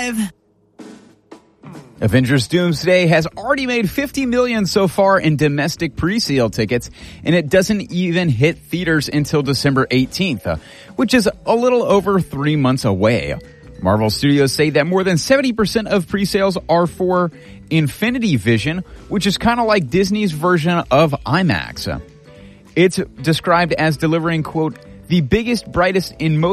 live. Avengers Doomsday has already made $50 million so far in domestic pre-sale tickets, and it doesn't even hit theaters until December 18th, which is a little over 3 months away. Marvel Studios say that more than 70% of pre-sales are for Infinity Vision, which is kind of like Disney's version of IMAX. It's described as delivering, quote, the biggest, brightest, and most